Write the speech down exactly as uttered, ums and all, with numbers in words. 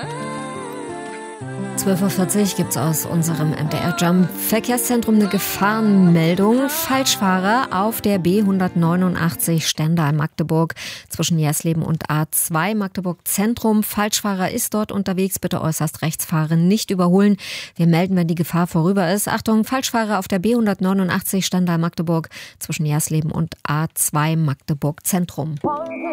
zwölf Uhr vierzig gibt es aus unserem M D R-Jump Verkehrszentrum eine Gefahrenmeldung. Falschfahrer auf der B hundertneunundachtzig Stendal-Magdeburg zwischen Jersleben und A zwei Magdeburg Zentrum. Falschfahrer ist dort unterwegs. Bitte äußerst rechts fahren, nicht überholen. Wir melden, wenn die Gefahr vorüber ist. Achtung, Falschfahrer auf der B hundertneunundachtzig Stendal-Magdeburg zwischen Jersleben und A zwei Magdeburg Zentrum.